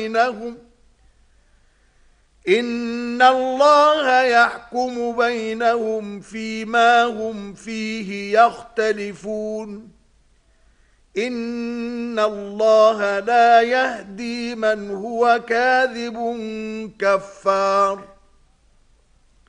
بينهم إن الله يحكم بينهم فيما هم فيه يختلفون إن الله لا يهدي من هو كاذب كفار.